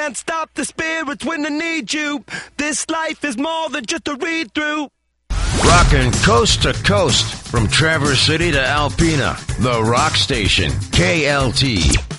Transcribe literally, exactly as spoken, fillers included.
can't stop the spirits when they need you. This life is more than just a read-through. Rockin' coast to coast from Traverse City to Alpena, the Rock Station, K L T.